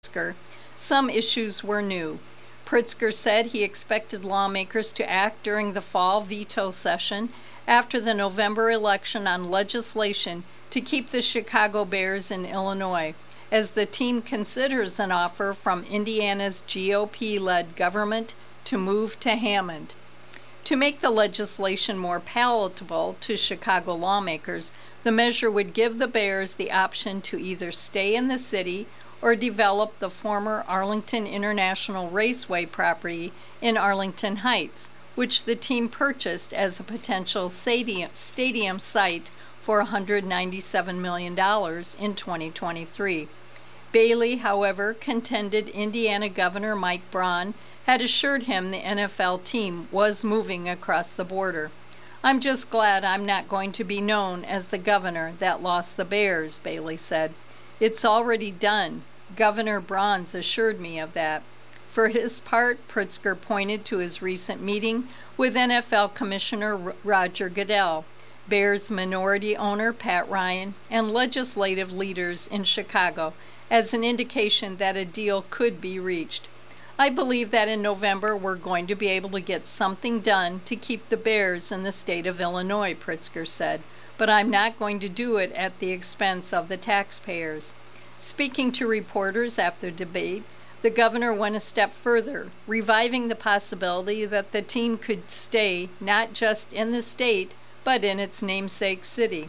Pritzker, some issues were new. Pritzker said he expected lawmakers to act during the fall veto session after the November election on legislation to keep the Chicago Bears in Illinois, as the team considers an offer from Indiana's GOP-led government to move to Hammond. To make the legislation more palatable to Chicago lawmakers, the measure would give the Bears the option to either stay in the city or develop the former Arlington International Raceway property in Arlington Heights, which the team purchased as a potential stadium site for $197 million in 2023. Bailey, however, contended Indiana Governor Mike Braun had assured him the NFL team was moving across the border. "I'm just glad I'm not going to be known as the governor that lost the Bears," Bailey said. "It's already done. Governor Braun's assured me of that." For his part, Pritzker pointed to his recent meeting with NFL Commissioner Roger Goodell, Bears minority owner Pat Ryan, and legislative leaders in Chicago as an indication that a deal could be reached. "I believe that in November we're going to be able to get something done to keep the Bears in the state of Illinois," Pritzker said, "but I'm not going to do it at the expense of the taxpayers." Speaking to reporters after debate, the governor went a step further, reviving the possibility that the team could stay not just in the state, but in its namesake city.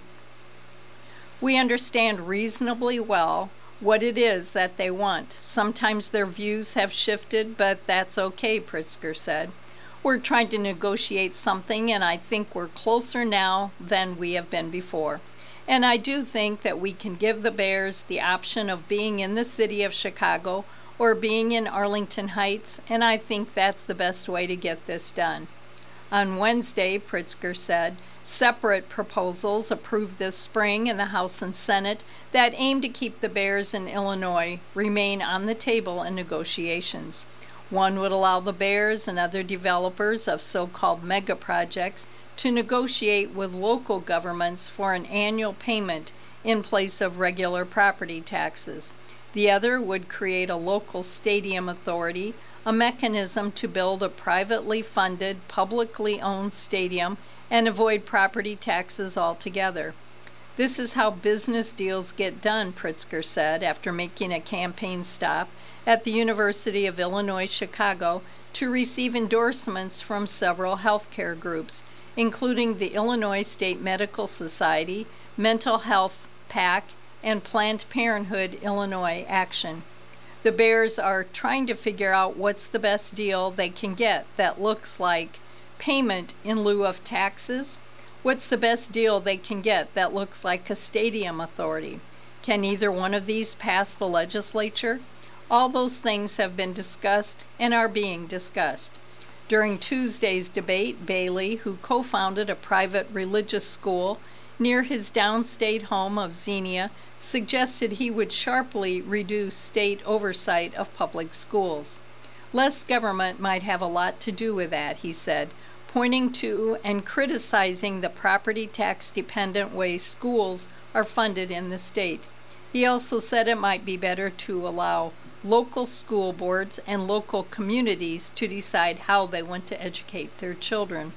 "We understand reasonably well what it is that they want. Sometimes their views have shifted, but that's okay," Pritzker said. "We're trying to negotiate something, and I think we're closer now than we have been before. And I do think that we can give the Bears the option of being in the city of Chicago or being in Arlington Heights, and I think that's the best way to get this done." On Wednesday, Pritzker said, separate proposals approved this spring in the House and Senate that aim to keep the Bears in Illinois remain on the table in negotiations. One would allow the Bears and other developers of so-called mega projects to negotiate with local governments for an annual payment in place of regular property taxes. The other would create a local stadium authority, a mechanism to build a privately funded, publicly owned stadium and avoid property taxes altogether. "This is how business deals get done," Pritzker said after making a campaign stop at the University of Illinois Chicago to receive endorsements from several healthcare groups, including the Illinois State Medical Society, Mental Health PAC, and Planned Parenthood Illinois Action. The Bears are trying to figure out what's the best deal they can get that looks like payment in lieu of taxes. What's the best deal they can get that looks like a stadium authority? Can either one of these pass the legislature? All those things have been discussed and are being discussed. During Tuesday's debate, Bailey, who co-founded a private religious school near his downstate home of Xenia, suggested he would sharply reduce state oversight of public schools. "Less government might have a lot to do with that," he said, pointing to and criticizing the property tax-dependent way schools are funded in the state. He also said it might be better to allow local school boards and local communities to decide how they want to educate their children.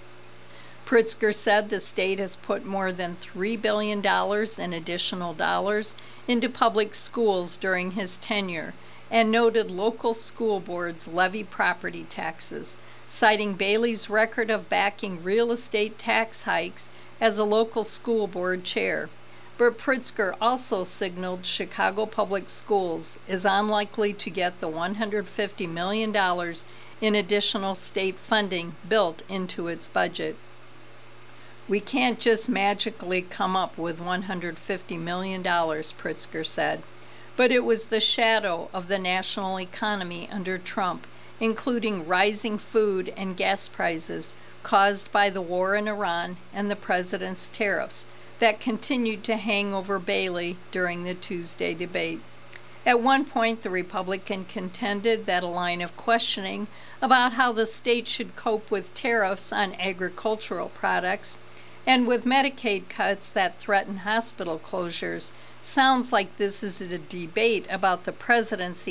Pritzker said the state has put more than $3 billion in additional dollars into public schools during his tenure and noted local school boards levy property taxes, citing Bailey's record of backing real estate tax hikes as a local school board chair. But Pritzker also signaled Chicago Public Schools is unlikely to get the $150 million in additional state funding built into its budget. "We can't just magically come up with $150 million, Pritzker said. But it was the shadow of the national economy under Trump, including rising food and gas prices caused by the war in Iran and the president's tariffs, that continued to hang over Bailey during the Tuesday debate. At one point, the Republican contended that a line of questioning about how the state should cope with tariffs on agricultural products And with Medicaid cuts that threaten hospital closures, sounds like this is a debate about the presidency